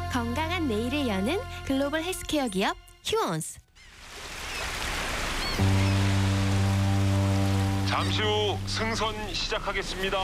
건강한 내일을 여는 글로벌 헬스케어 기업 휴원스. 잠시 후 승선 시작하겠습니다.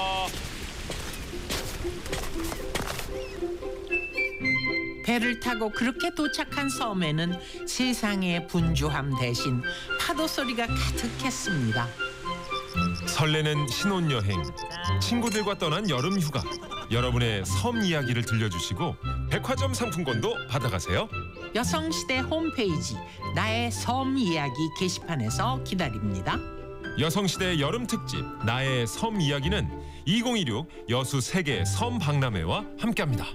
배를 타고 그렇게 도착한 섬에는 세상의 분주함 대신 파도 소리가 가득했습니다. 설레는 신혼여행, 친구들과 떠난 여름휴가, 여러분의 섬 이야기를 들려주시고 백화점 상품권도 받아가세요. 여성시대 홈페이지 나의 섬 이야기 게시판에서 기다립니다. 여성시대 여름특집 나의 섬 이야기는 2016 여수 세계 섬 박람회와 함께합니다.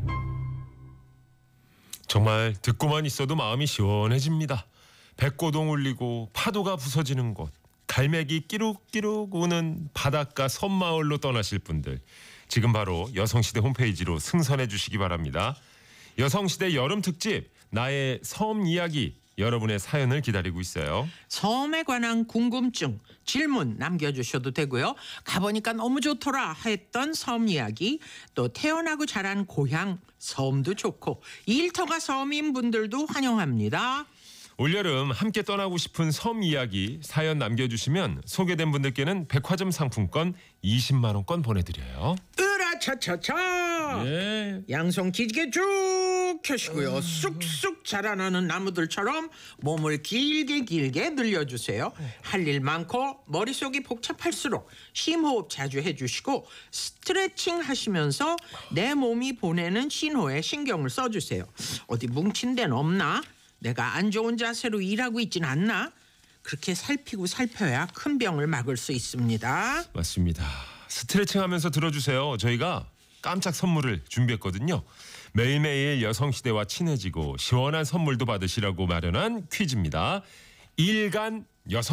정말 듣고만 있어도 마음이 시원해집니다. 백고동 울리고 파도가 부서지는 곳, 갈매기 끼룩끼룩 우는 바닷가 섬마을로 떠나실 분들, 지금 바로 여성시대 홈페이지로 승선해 주시기 바랍니다. 여성시대 여름특집 나의 섬 이야기, 여러분의 사연을 기다리고 있어요. 섬에 관한 궁금증, 질문 남겨주셔도 되고요. 가보니까 너무 좋더라 했던 섬 이야기, 또 태어나고 자란 고향, 섬도 좋고 일터가 섬인 분들도 환영합니다. 올여름 함께 떠나고 싶은 섬 이야기 사연 남겨주시면 소개된 분들께는 백화점 상품권 20만 원권 보내드려요. 으라차차차! 예. 양손 길게 쭉 펴시고요. 쑥쑥 자라나는 나무들처럼 몸을 길게 늘려주세요. 할 일 많고 머릿속이 복잡할수록 심호흡 자주 해주시고 스트레칭 하시면서 내 몸이 보내는 신호에 신경을 써주세요. 어디 뭉친 데는 없나? 내가 안 좋은 자세로 일하고 있진 않나? 그렇게 살펴야 큰 병을 막을 수 있습니다. 맞습니다. 스트레칭 하면서 들어주세요. 저희가 깜짝 선물을 준비했거든요. 매일매일 여성시대와 친해지고 시원한 선물도 받으시라고 마련한 퀴즈입니다. 일간 여성